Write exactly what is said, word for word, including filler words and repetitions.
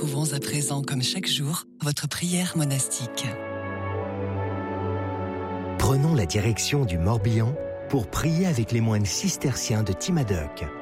Retrouvons à présent, comme chaque jour, votre prière monastique. Prenons la direction du Morbihan pour prier avec les moines cisterciens de Timadoc.